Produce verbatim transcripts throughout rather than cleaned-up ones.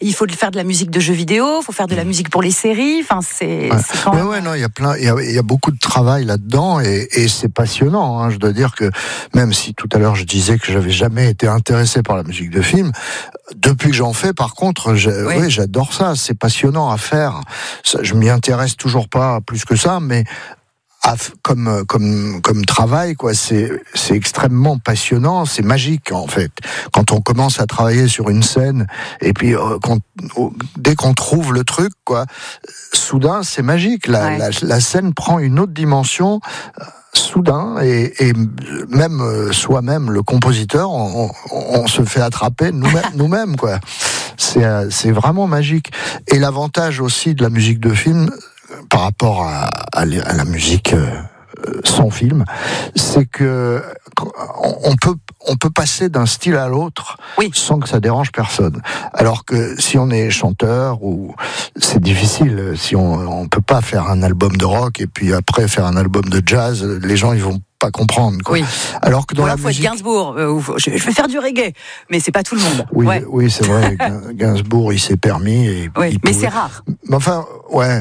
il faut faire de la musique de jeux vidéo, il faut faire de la musique pour les séries. Enfin, c'est, ouais. c'est quand ouais, même... ouais, non, il y a plein, il y a, il y a beaucoup de travail là-dedans et, et c'est passionnant. Hein. Je dois dire que même si tout à l'heure je disais que j'avais jamais été intéressé par la musique de film, depuis que j'en fais, par contre, oui. oui, j'adore ça. C'est passionnant à faire. Ça, je m'y intéresse toujours pas plus que ça, mais comme comme comme travail, quoi, c'est c'est extrêmement passionnant, c'est magique en fait. Quand on commence à travailler sur une scène et puis euh, quand, oh, dès qu'on trouve le truc, quoi, soudain c'est magique. La, ouais. la la scène prend une autre dimension. Euh, soudain et, et même euh, soi-même le compositeur on, on, on se fait attraper nous-mêmes, nous-mêmes quoi. C'est euh, c'est vraiment magique. Et l'avantage aussi de la musique de film par rapport à, à, à la musique euh, sans film, c'est que on peut on peut passer d'un style à l'autre oui. sans que ça dérange personne. Alors que si on est chanteur, ou c'est difficile, si on on peut pas faire un album de rock et puis après faire un album de jazz, les gens ils vont pas comprendre quoi. Oui. Alors que dans ou la faut musique, être Gainsbourg, euh, je, je vais faire du reggae, mais c'est pas tout le monde. Oui, ouais. oui, c'est vrai. Gainsbourg, il s'est permis. Et, oui, il mais pouvait... c'est rare. Mais enfin, ouais.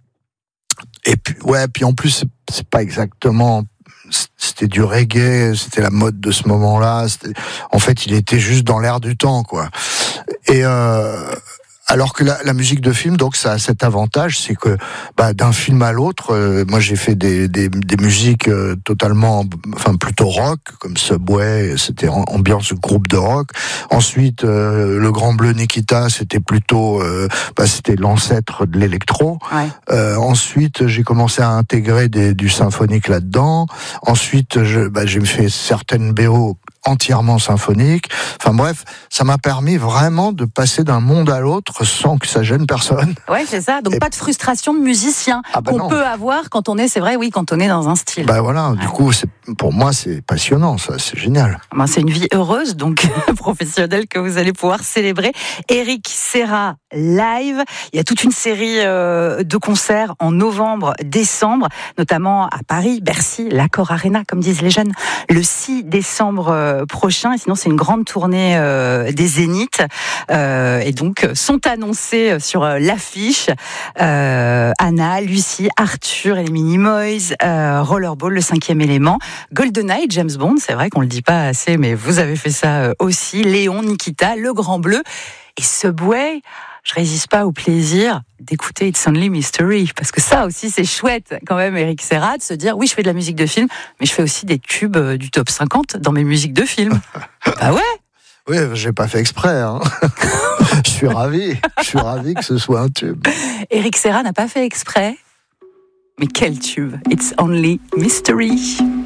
Et puis, ouais, puis en plus, c'est, c'est pas exactement. C'était du reggae, c'était la mode de ce moment-là. C'était... En fait, il était juste dans l'air du temps, quoi. Et euh... alors que la, la musique de film, donc, ça a cet avantage, c'est que bah, d'un film à l'autre, euh, moi j'ai fait des, des, des musiques euh, totalement, enfin plutôt rock, comme Subway, c'était ambiance groupe de rock. Ensuite, euh, Le Grand Bleu Nikita, c'était plutôt, euh, bah, c'était l'ancêtre de l'électro. Ouais. Euh, ensuite, j'ai commencé à intégrer des, du symphonique là-dedans. Ensuite, je, bah, j'ai fait certaines B O entièrement symphoniques. Enfin bref, ça m'a permis vraiment de passer d'un monde à l'autre sans que ça gêne personne. Ouais, c'est ça. Donc et... pas de frustration de musicien ah bah qu'on non. peut avoir quand on est, c'est vrai, oui, quand on est dans un style. Bah voilà. Ouais. Du coup, c'est, pour moi, c'est passionnant, ça, c'est génial. Ben, c'est une vie heureuse, donc professionnelle que vous allez pouvoir célébrer. Éric Serra live. Il y a toute une série euh, de concerts en novembre, décembre, notamment à Paris, Bercy, l'Accor Arena, comme disent les jeunes, le six décembre euh, prochain. Et sinon, c'est une grande tournée euh, des Zéniths. Euh, et donc, sont annoncés sur euh, l'affiche euh, Anna, Lucie, Arthur et les Minimoys, euh, Rollerball, le cinquième élément, GoldenEye, James Bond, c'est vrai qu'on le dit pas assez, mais vous avez fait ça euh, aussi, Léon, Nikita, Le Grand Bleu et Subway. Je résiste pas au plaisir d'écouter It's Only Mystery, parce que ça aussi c'est chouette quand même, Éric Serra, de se dire oui, je fais de la musique de film, mais je fais aussi des tubes du top cinquante dans mes musiques de film. Bah ouais. Oui, j'ai pas fait exprès. Hein. Je suis ravi, je suis ravi que ce soit un tube. Éric Serra n'a pas fait exprès, mais quel tube, It's Only Mystery.